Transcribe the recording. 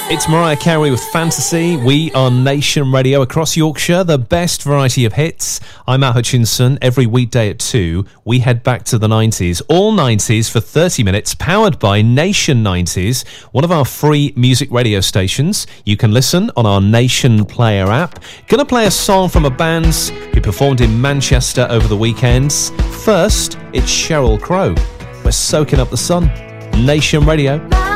It's Mariah Carey with Fantasy. We are Nation Radio across Yorkshire, the best variety of hits. I'm Matt Hutchinson. Every weekday at 2, we head back to the 90s. All 90s for 30 minutes, powered by Nation 90s, one of our free music radio stations. You can listen on our Nation Player app. Gonna play a song from a band who performed in Manchester over the weekends. First, it's Sheryl Crow. We're soaking up the sun. Nation Radio.